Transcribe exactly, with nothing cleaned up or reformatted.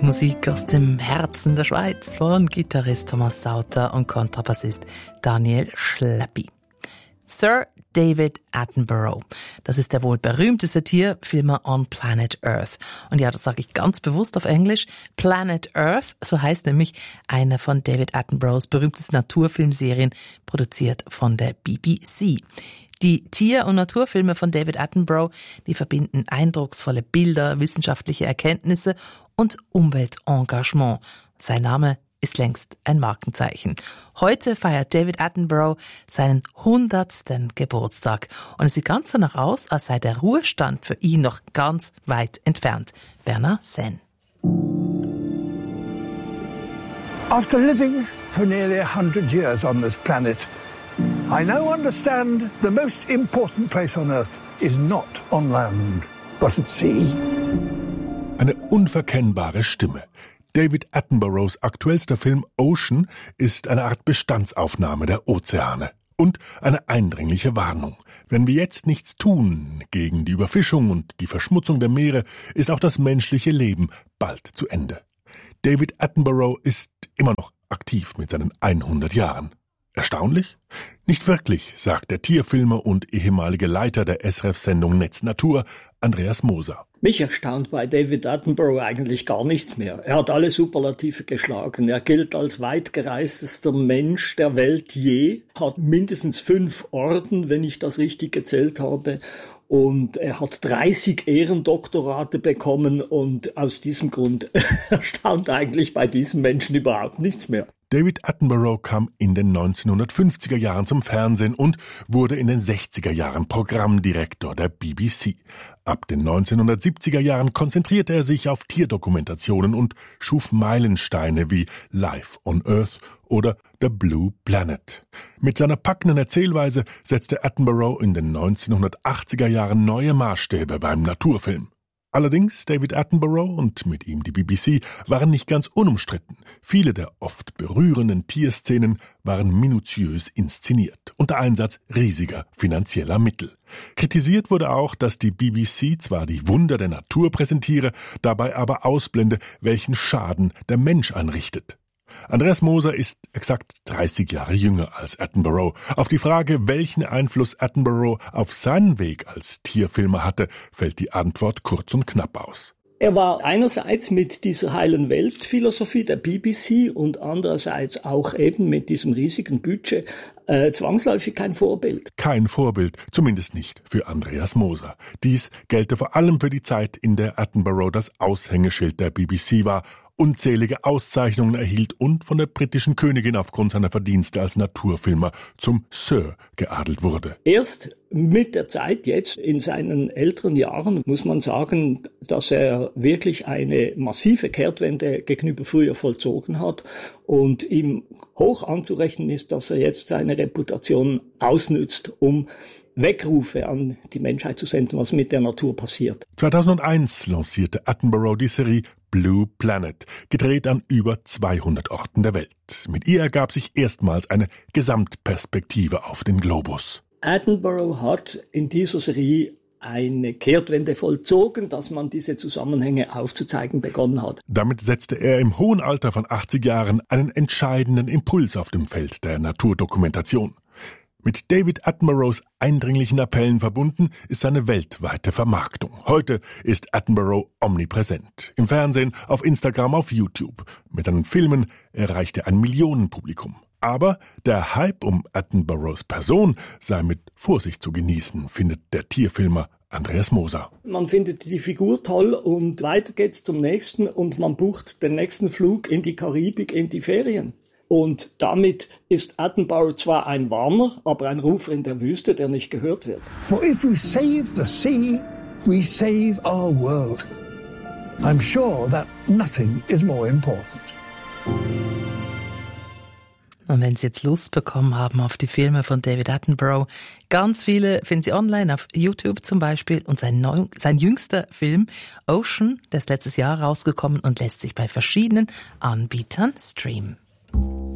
Musik aus dem Herzen der Schweiz von Gitarrist Thomas Sauter und Kontrabassist Daniel Schleppi. Sir David Attenborough. Das ist der wohl berühmteste Tierfilmer on Planet Earth. Und ja, das sage ich ganz bewusst auf Englisch. Planet Earth, so heißt nämlich eine von David Attenboroughs berühmtesten Naturfilmserien, produziert von der B B C. Die Tier- und Naturfilme von David Attenborough, die verbinden eindrucksvolle Bilder, wissenschaftliche Erkenntnisse und Umweltengagement. Sein Name ist längst ein Markenzeichen. Heute feiert David Attenborough seinen hundertsten Geburtstag. Und es sieht ganz danach aus, als sei der Ruhestand für ihn noch ganz weit entfernt. Werner Senn. After living for nearly a hundred years on this planet, I now understand the most important place on Earth is not on land, but at sea. Eine unverkennbare Stimme. David Attenboroughs aktuellster Film Ocean ist eine Art Bestandsaufnahme der Ozeane und eine eindringliche Warnung. Wenn wir jetzt nichts tun gegen die Überfischung und die Verschmutzung der Meere, ist auch das menschliche Leben bald zu Ende. David Attenborough ist immer noch aktiv mit seinen hundert Jahren. Erstaunlich? Nicht wirklich, sagt der Tierfilmer und ehemalige Leiter der S R F-Sendung Netz Natur, Andreas Moser. Mich erstaunt bei David Attenborough eigentlich gar nichts mehr. Er hat alle Superlative geschlagen. Er gilt als weitgereistester Mensch der Welt je, hat mindestens fünf Orden, wenn ich das richtig gezählt habe. Und er hat dreißig Ehrendoktorate bekommen und aus diesem Grund erstaunt eigentlich bei diesem Menschen überhaupt nichts mehr. David Attenborough kam in den neunzehnhundertfünfziger Jahren zum Fernsehen und wurde in den sechziger Jahren Programmdirektor der B B C. Ab den neunzehnhundertsiebziger Jahren konzentrierte er sich auf Tierdokumentationen und schuf Meilensteine wie Life on Earth oder The Blue Planet. Mit seiner packenden Erzählweise setzte Attenborough in den neunzehnhundertachtziger Jahren neue Maßstäbe beim Naturfilm. Allerdings, David Attenborough und mit ihm die B B C waren nicht ganz unumstritten. Viele der oft berührenden Tierszenen waren minutiös inszeniert, unter Einsatz riesiger finanzieller Mittel. Kritisiert wurde auch, dass die B B C zwar die Wunder der Natur präsentiere, dabei aber ausblende, welchen Schaden der Mensch anrichtet. Andreas Moser ist exakt dreißig Jahre jünger als Attenborough. Auf die Frage, welchen Einfluss Attenborough auf seinen Weg als Tierfilmer hatte, fällt die Antwort kurz und knapp aus. Er war einerseits mit dieser heilen Weltphilosophie der B B C und andererseits auch eben mit diesem riesigen Budget äh, zwangsläufig kein Vorbild. Kein Vorbild, zumindest nicht für Andreas Moser. Dies gelte vor allem für die Zeit, in der Attenborough das Aushängeschild der B B C war, unzählige Auszeichnungen erhielt und von der britischen Königin aufgrund seiner Verdienste als Naturfilmer zum Sir geadelt wurde. Erst mit der Zeit jetzt, in seinen älteren Jahren, muss man sagen, dass er wirklich eine massive Kehrtwende gegenüber früher vollzogen hat und ihm hoch anzurechnen ist, dass er jetzt seine Reputation ausnützt, um Weckrufe an die Menschheit zu senden, was mit der Natur passiert. zweitausendeins lancierte Attenborough die Serie Blue Planet, gedreht an über zweihundert Orten der Welt. Mit ihr ergab sich erstmals eine Gesamtperspektive auf den Globus. Attenborough hat in dieser Serie eine Kehrtwende vollzogen, dass man diese Zusammenhänge aufzuzeigen begonnen hat. Damit setzte er im hohen Alter von achtzig Jahren einen entscheidenden Impuls auf dem Feld der Naturdokumentation. Mit David Attenboroughs eindringlichen Appellen verbunden ist seine weltweite Vermarktung. Heute ist Attenborough omnipräsent. Im Fernsehen, auf Instagram, auf YouTube. Mit seinen Filmen erreicht er ein Millionenpublikum. Aber der Hype um Attenboroughs Person sei mit Vorsicht zu genießen, findet der Tierfilmer Andreas Moser. Man findet die Figur toll und weiter geht's zum nächsten und man bucht den nächsten Flug in die Karibik, in die Ferien. Und damit ist Attenborough zwar ein Warner, aber ein Rufer in der Wüste, der nicht gehört wird. For if we save the sea, we save our world. I'm sure that nothing is more important. Und wenn Sie jetzt Lust bekommen haben auf die Filme von David Attenborough, ganz viele finden Sie online auf YouTube zum Beispiel. Und sein, neu, sein jüngster Film Ocean, der ist letztes Jahr rausgekommen und lässt sich bei verschiedenen Anbietern streamen.